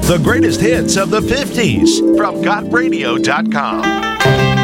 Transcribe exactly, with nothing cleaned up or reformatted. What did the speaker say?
The greatest hits of the fifties from got radio dot com.